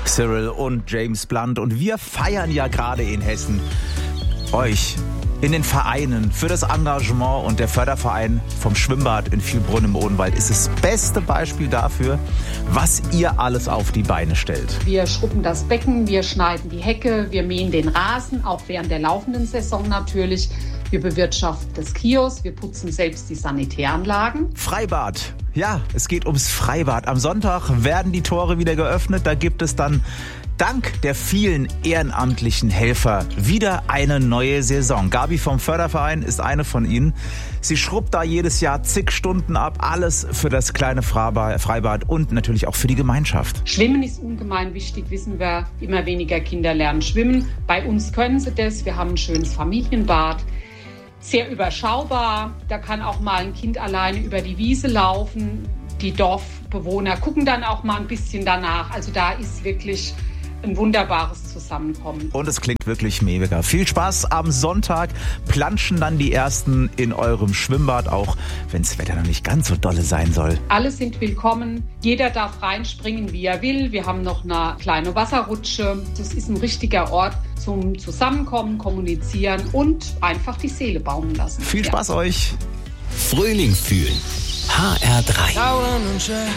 Cyril und James Blunt. Und wir feiern ja gerade in Hessen euch in den Vereinen für das Engagement, und der Förderverein vom Schwimmbad in Vielbrunn im Odenwald ist das beste Beispiel dafür, was ihr alles auf die Beine stellt. Wir schrubben das Becken, wir schneiden die Hecke, wir mähen den Rasen, auch während der laufenden Saison natürlich. Wir bewirtschaften das Kiosk, wir putzen selbst die Sanitäranlagen. Freibad. Ja, es geht ums Freibad. Am Sonntag werden die Tore wieder geöffnet. Da gibt es dann dank der vielen ehrenamtlichen Helfer wieder eine neue Saison. Gabi vom Förderverein ist eine von ihnen. Sie schrubbt da jedes Jahr zig Stunden ab. Alles für das kleine Freibad und natürlich auch für die Gemeinschaft. Schwimmen ist ungemein wichtig, wissen wir. Immer weniger Kinder lernen schwimmen. Bei uns können sie das. Wir haben ein schönes Familienbad. Sehr überschaubar. Da kann auch mal ein Kind alleine über die Wiese laufen. Die Dorfbewohner gucken dann auch mal ein bisschen danach. Also da ist wirklich ein wunderbares Zusammenkommen. Und es klingt wirklich mega. Viel Spaß am Sonntag. Planschen dann die Ersten in eurem Schwimmbad, auch wenn das Wetter noch nicht ganz so dolle sein soll. Alle sind willkommen. Jeder darf reinspringen, wie er will. Wir haben noch eine kleine Wasserrutsche. Das ist ein richtiger Ort zum Zusammenkommen, kommunizieren und einfach die Seele baumeln lassen. Viel Spaß euch. Frühling fühlen. HR3.